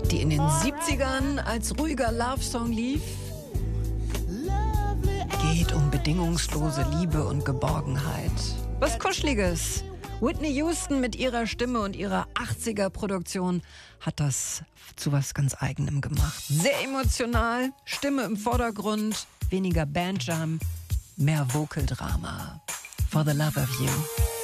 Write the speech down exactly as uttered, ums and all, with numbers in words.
die in den siebzigern als ruhiger Love-Song lief. Geht um bedingungslose Liebe und Geborgenheit. Was Kuscheliges. Whitney Houston mit ihrer Stimme und ihrer achtziger-Produktion hat das zu was ganz Eigenem gemacht. Sehr emotional, Stimme im Vordergrund, weniger Bandjam, mehr Vocal-Drama. For the love of you.